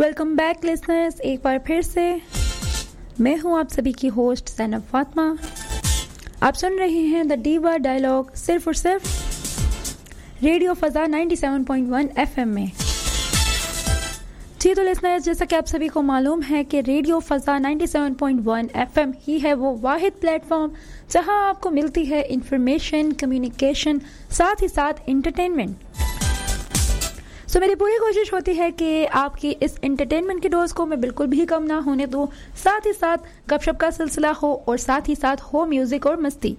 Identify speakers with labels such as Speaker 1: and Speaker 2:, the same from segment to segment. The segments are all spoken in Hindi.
Speaker 1: वेलकम बैक लिसनर्स, एक बार फिर से मैं हूं आप सभी की होस्ट ज़ैनब फातिमा। आप सुन रहे हैं द डीवा डायलॉग सिर्फ और सिर्फ रेडियो फ़ज़ा 97.1 FM में। जी तो लिसनर्स, जैसा कि आप सभी को मालूम है कि रेडियो फ़ज़ा 97.1 FM ही है वो वाहिद प्लेटफॉर्म जहां आपको मिलती है इंफॉर्मेशन, कम्युनिकेशन, साथ ही साथ इंटरटेनमेंट। सो मेरी पूरी कोशिश होती है कि आपकी इस एंटरटेनमेंट की डोज को मैं बिल्कुल भी कम ना होने दूं, साथ ही साथ गपशप का सिलसिला हो और साथ ही साथ हो म्यूजिक और मस्ती।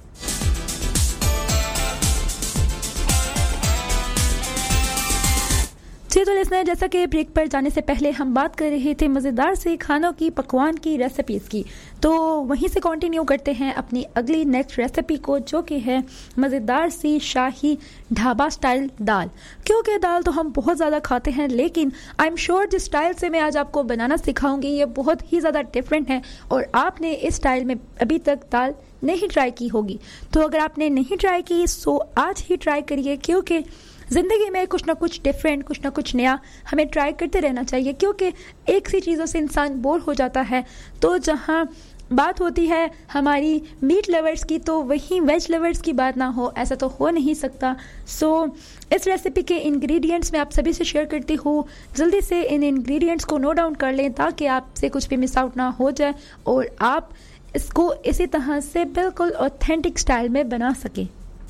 Speaker 1: जी तो लिसनर, जैसा कि ब्रेक पर जाने से पहले हम बात कर रहे थे मज़ेदार से खानों की, पकवान की, रेसिपीज़ की, तो वहीं से कंटिन्यू करते हैं अपनी अगली नेक्स्ट रेसिपी को, जो कि है मज़ेदार सी शाही ढाबा स्टाइल दाल। क्योंकि दाल तो हम बहुत ज़्यादा खाते हैं, लेकिन आई एम श्योर जिस स्टाइल से मैं आज आपको बनाना सिखाऊंगी ये बहुत ही ज़्यादा डिफरेंट है और आपने इस स्टाइल में अभी तक दाल नहीं ट्राई की होगी। तो अगर आपने नहीं ट्राई की सो आज ही ट्राई करिए, क्योंकि ज़िंदगी में कुछ ना कुछ डिफरेंट, कुछ ना कुछ नया हमें ट्राई करते रहना चाहिए, क्योंकि एक सी चीज़ों से इंसान बोर हो जाता है। तो जहाँ बात होती है हमारी मीट लवर्स की, तो वहीं वेज लवर्स की बात ना हो, ऐसा तो हो नहीं सकता। सो इस रेसिपी के इंग्रेडिएंट्स मैं आप सभी से शेयर करती हूँ। जल्दी से इन इंग्रेडिएंट्स को नोट डाउन कर लें ताकि आपसे कुछ भी मिस आउट ना हो जाए और आप इसको इसी तरह से बिल्कुल ऑथेंटिक स्टाइल में बना सकें।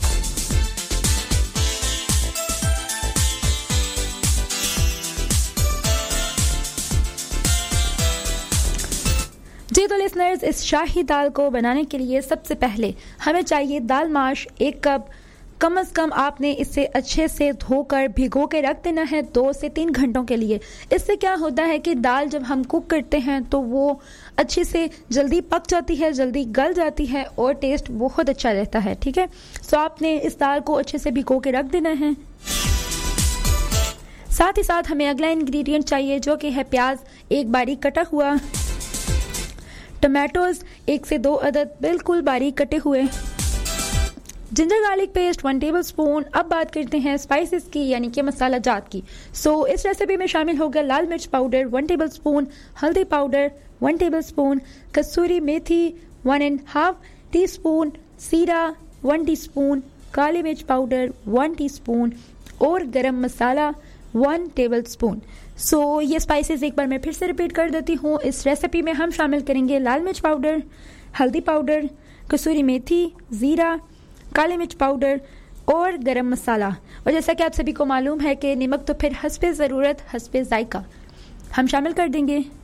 Speaker 1: जी तो लिसनर्स, इस शाही दाल को बनाने के लिए सबसे पहले हमें चाहिए दाल माश 1 कप। कम से कम आपने इसे अच्छे से धोकर भिगो के रख देना है 2 से 3 घंटों के लिए। इससे क्या होता है कि दाल जब हम कुक करते हैं तो वो अच्छे से जल्दी पक जाती है, जल्दी गल जाती है और टेस्ट बहुत अच्छा रहता है। ठीक है, सो आपने इस दाल को अच्छे से भिगो के रख देना है। साथ ही साथ हमें अगला इंग्रेडिएंट चाहिए, जो कि है प्याज 1 बारीक कटा हुआ, टमाटोज 1 से 2 अदद बिल्कुल बारीक कटे हुए, जिंजर गार्लिक पेस्ट 1 टेबलस्पून। अब बात करते हैं स्पाइसेस की, यानी कि मसाला जात की। सो इस रेसिपी में शामिल होगा लाल मिर्च पाउडर 1 टेबलस्पून, हल्दी पाउडर 1 टेबलस्पून, कसूरी मेथी 1.5 टीस्पून, जीरा 1 टीस्पून, काली मिर्च पाउडर 1 टीस्पून और गरम मसाला 1 टेबलस्पून। सो ये स्पाइसेस एक बार मैं फिर से रिपीट कर देती हूँ। इस रेसिपी में हम शामिल करेंगे लाल मिर्च पाउडर, हल्दी पाउडर, कसूरी मेथी, ज़ीरा, काली मिर्च पाउडर और गरम मसाला। और जैसा कि आप सभी को मालूम है कि नमक तो फिर हस्बे ज़रूरत, हस्बे जायका हम शामिल कर देंगे।